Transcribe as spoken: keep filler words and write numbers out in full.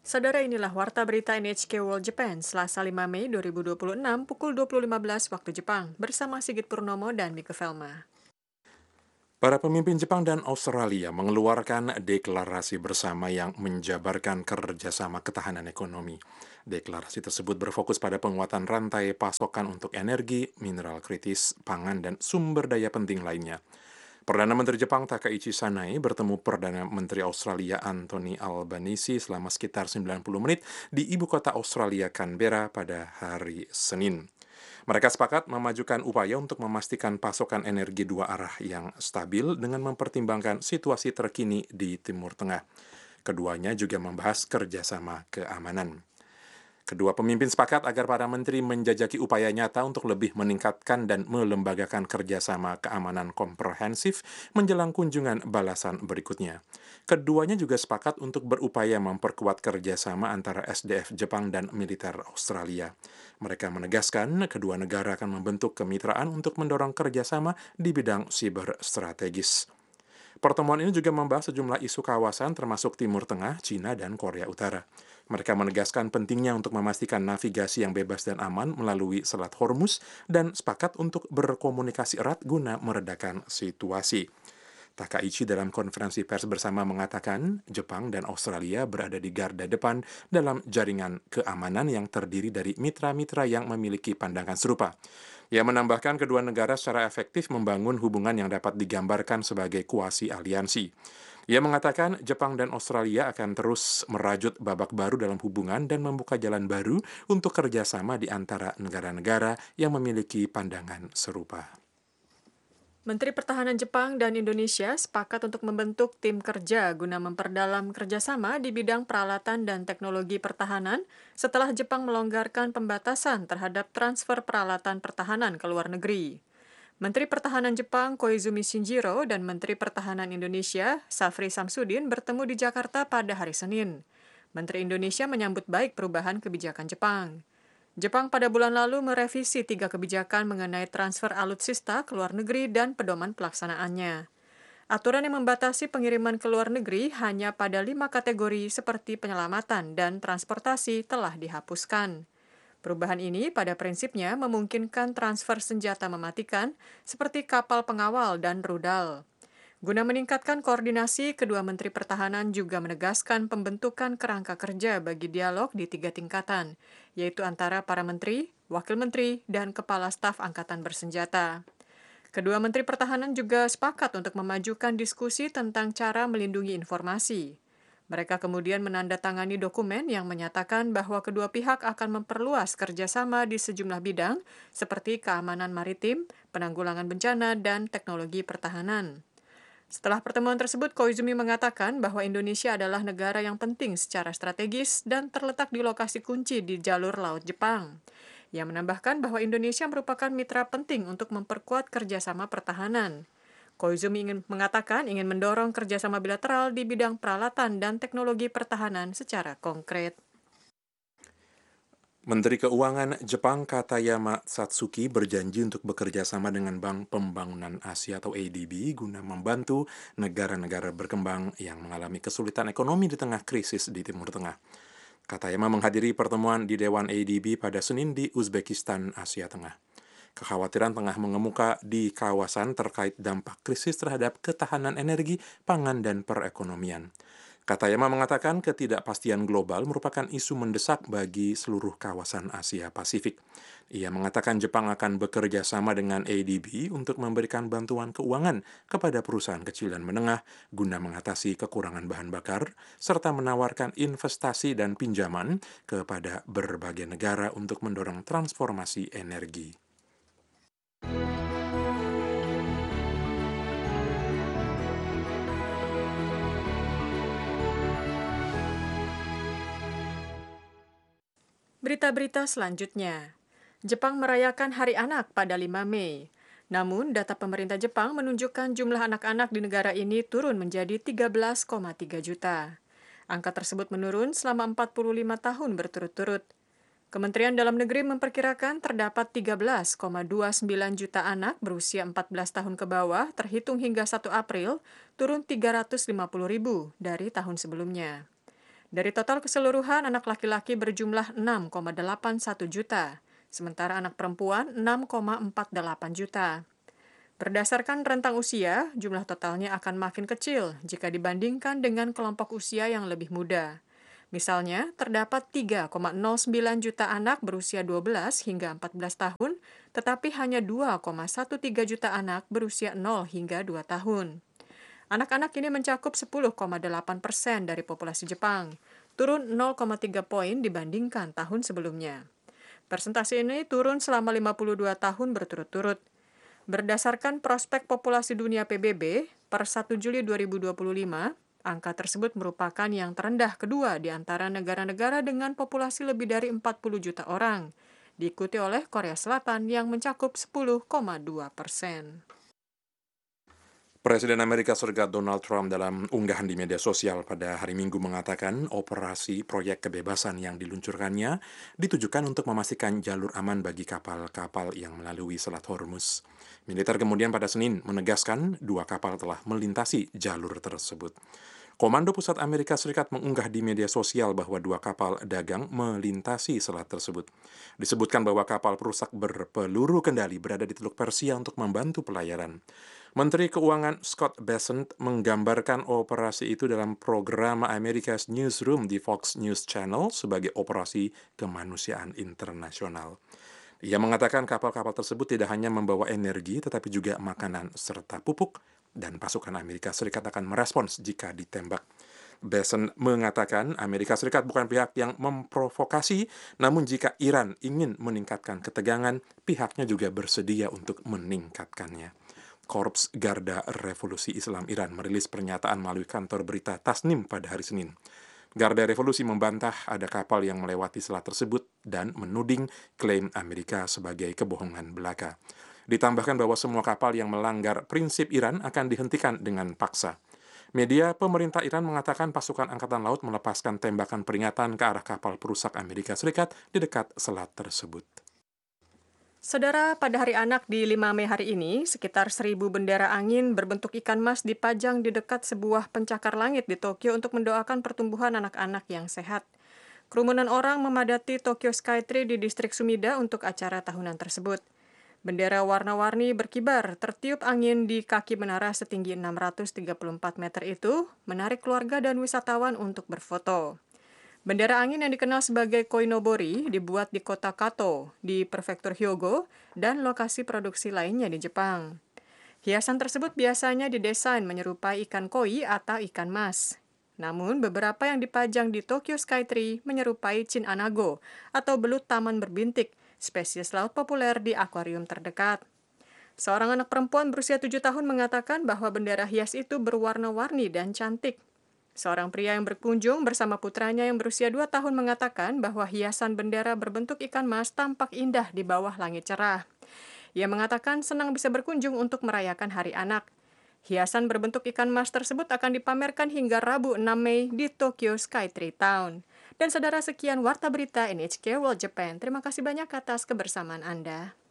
Saudara, inilah Warta Berita N H K World Japan, Selasa lima Mei dua ribu dua puluh enam, pukul dua puluh lima belas waktu Jepang, bersama Sigit Purnomo dan Mika Velma. Para pemimpin Jepang dan Australia mengeluarkan deklarasi bersama yang menjabarkan kerjasama ketahanan ekonomi. Deklarasi tersebut berfokus pada penguatan rantai pasokan untuk energi, mineral kritis, pangan, dan sumber daya penting lainnya. Perdana Menteri Jepang Takaichi Sanai bertemu Perdana Menteri Australia Anthony Albanese selama sekitar sembilan puluh menit di ibu kota Australia Canberra pada hari Senin. Mereka sepakat memajukan upaya untuk memastikan pasokan energi dua arah yang stabil dengan mempertimbangkan situasi terkini di Timur Tengah. Keduanya juga membahas kerjasama keamanan. Kedua pemimpin sepakat agar para menteri menjajaki upaya nyata untuk lebih meningkatkan dan melembagakan kerjasama keamanan komprehensif menjelang kunjungan balasan berikutnya. Keduanya juga sepakat untuk berupaya memperkuat kerjasama antara S D F Jepang dan militer Australia. Mereka menegaskan kedua negara akan membentuk kemitraan untuk mendorong kerjasama di bidang siber strategis. Pertemuan ini juga membahas sejumlah isu kawasan termasuk Timur Tengah, Cina, dan Korea Utara. Mereka menegaskan pentingnya untuk memastikan navigasi yang bebas dan aman melalui Selat Hormuz dan sepakat untuk berkomunikasi erat guna meredakan situasi. Takaichi dalam konferensi pers bersama mengatakan Jepang dan Australia berada di garda depan dalam jaringan keamanan yang terdiri dari mitra-mitra yang memiliki pandangan serupa. Ia menambahkan kedua negara secara efektif membangun hubungan yang dapat digambarkan sebagai kuasi aliansi. Ia mengatakan Jepang dan Australia akan terus merajut babak baru dalam hubungan dan membuka jalan baru untuk kerjasama di antara negara-negara yang memiliki pandangan serupa. Menteri Pertahanan Jepang dan Indonesia sepakat untuk membentuk tim kerja guna memperdalam kerjasama di bidang peralatan dan teknologi pertahanan setelah Jepang melonggarkan pembatasan terhadap transfer peralatan pertahanan ke luar negeri. Menteri Pertahanan Jepang Koizumi Shinjiro dan Menteri Pertahanan Indonesia Safri Samsudin bertemu di Jakarta pada hari Senin. Menteri Indonesia menyambut baik perubahan kebijakan Jepang. Jepang pada bulan lalu merevisi tiga kebijakan mengenai transfer alutsista ke luar negeri dan pedoman pelaksanaannya. Aturan yang membatasi pengiriman ke luar negeri hanya pada lima kategori seperti penyelamatan dan transportasi telah dihapuskan. Perubahan ini pada prinsipnya memungkinkan transfer senjata mematikan seperti kapal pengawal dan rudal. Guna meningkatkan koordinasi, kedua Menteri Pertahanan juga menegaskan pembentukan kerangka kerja bagi dialog di tiga tingkatan, yaitu antara para menteri, wakil menteri, dan kepala staf angkatan bersenjata. Kedua Menteri Pertahanan juga sepakat untuk memajukan diskusi tentang cara melindungi informasi. Mereka kemudian menandatangani dokumen yang menyatakan bahwa kedua pihak akan memperluas kerjasama di sejumlah bidang seperti keamanan maritim, penanggulangan bencana, dan teknologi pertahanan. Setelah pertemuan tersebut, Koizumi mengatakan bahwa Indonesia adalah negara yang penting secara strategis dan terletak di lokasi kunci di jalur laut Jepang. Ia menambahkan bahwa Indonesia merupakan mitra penting untuk memperkuat kerjasama pertahanan. Koizumi ingin mengatakan ingin mendorong kerjasama bilateral di bidang peralatan dan teknologi pertahanan secara konkret. Menteri Keuangan Jepang Katayama Satsuki berjanji untuk bekerja sama dengan Bank Pembangunan Asia atau A D B guna membantu negara-negara berkembang yang mengalami kesulitan ekonomi di tengah krisis di Timur Tengah. Katayama menghadiri pertemuan di Dewan A D B pada Senin di Uzbekistan, Asia Tengah. Kekhawatiran tengah mengemuka di kawasan terkait dampak krisis terhadap ketahanan energi, pangan, dan perekonomian. Katayama mengatakan ketidakpastian global merupakan isu mendesak bagi seluruh kawasan Asia Pasifik. Ia mengatakan Jepang akan bekerja sama dengan A D B untuk memberikan bantuan keuangan kepada perusahaan kecil dan menengah guna mengatasi kekurangan bahan bakar, serta menawarkan investasi dan pinjaman kepada berbagai negara untuk mendorong transformasi energi. Berita-berita selanjutnya. Jepang merayakan Hari Anak pada lima Mei. Namun, data pemerintah Jepang menunjukkan jumlah anak-anak di negara ini turun menjadi tiga belas koma tiga juta. Angka tersebut menurun selama empat puluh lima tahun berturut-turut. Kementerian Dalam Negeri memperkirakan terdapat tiga belas koma dua sembilan juta anak berusia empat belas tahun ke bawah terhitung hingga satu April, turun tiga ratus lima puluh ribu dari tahun sebelumnya. Dari total keseluruhan, anak laki-laki berjumlah enam koma delapan satu juta, sementara anak perempuan enam koma empat delapan juta. Berdasarkan rentang usia, jumlah totalnya akan makin kecil jika dibandingkan dengan kelompok usia yang lebih muda. Misalnya, terdapat tiga koma nol sembilan juta anak berusia dua belas hingga empat belas tahun, tetapi hanya dua koma tiga belas juta anak berusia nol hingga dua tahun. Anak-anak ini mencakup sepuluh koma delapan persen dari populasi Jepang, turun nol koma tiga poin dibandingkan tahun sebelumnya. Persentase ini turun selama lima puluh dua tahun berturut-turut. Berdasarkan prospek populasi dunia P B B, per satu Juli dua ribu dua puluh lima, angka tersebut merupakan yang terendah kedua di antara negara-negara dengan populasi lebih dari empat puluh juta orang, diikuti oleh Korea Selatan yang mencakup sepuluh koma dua persen. Presiden Amerika Serikat Donald Trump dalam unggahan di media sosial pada hari Minggu mengatakan operasi proyek kebebasan yang diluncurkannya ditujukan untuk memastikan jalur aman bagi kapal-kapal yang melalui Selat Hormuz. Militer kemudian pada Senin menegaskan dua kapal telah melintasi jalur tersebut. Komando Pusat Amerika Serikat mengunggah di media sosial bahwa dua kapal dagang melintasi selat tersebut. Disebutkan bahwa kapal perusak berpeluru kendali berada di Teluk Persia untuk membantu pelayaran. Menteri Keuangan Scott Bessent menggambarkan operasi itu dalam program America's Newsroom di Fox News Channel sebagai operasi kemanusiaan internasional. Ia mengatakan kapal-kapal tersebut tidak hanya membawa energi, tetapi juga makanan serta pupuk, dan pasukan Amerika Serikat akan merespons jika ditembak. Bessent mengatakan Amerika Serikat bukan pihak yang memprovokasi, namun jika Iran ingin meningkatkan ketegangan, pihaknya juga bersedia untuk meningkatkannya. Korps Garda Revolusi Islam Iran merilis pernyataan melalui kantor berita Tasnim pada hari Senin. Garda Revolusi membantah ada kapal yang melewati selat tersebut dan menuding klaim Amerika sebagai kebohongan belaka. Ditambahkan bahwa semua kapal yang melanggar prinsip Iran akan dihentikan dengan paksa. Media pemerintah Iran mengatakan pasukan Angkatan Laut melepaskan tembakan peringatan ke arah kapal perusak Amerika Serikat di dekat selat tersebut. Saudara, pada Hari Anak di lima Mei hari ini, sekitar seribu bendera angin berbentuk ikan mas dipajang di dekat sebuah pencakar langit di Tokyo untuk mendoakan pertumbuhan anak-anak yang sehat. Kerumunan orang memadati Tokyo Skytree di distrik Sumida untuk acara tahunan tersebut. Bendera warna-warni berkibar, tertiup angin di kaki menara setinggi enam ratus tiga puluh empat meter itu, menarik keluarga dan wisatawan untuk berfoto. Bendera angin yang dikenal sebagai koinobori dibuat di kota Kato, di prefektur Hyogo, dan lokasi produksi lainnya di Jepang. Hiasan tersebut biasanya didesain menyerupai ikan koi atau ikan mas. Namun, beberapa yang dipajang di Tokyo Skytree menyerupai chin anago atau belut taman berbintik, spesies laut populer di akuarium terdekat. Seorang anak perempuan berusia tujuh tahun mengatakan bahwa bendera hias itu berwarna-warni dan cantik. Seorang pria yang berkunjung bersama putranya yang berusia dua tahun mengatakan bahwa hiasan bendera berbentuk ikan mas tampak indah di bawah langit cerah. Ia mengatakan senang bisa berkunjung untuk merayakan Hari Anak. Hiasan berbentuk ikan mas tersebut akan dipamerkan hingga Rabu enam Mei di Tokyo Skytree Town. Dan saudara, sekian Warta Berita N H K World Japan. Terima kasih banyak atas kebersamaan Anda.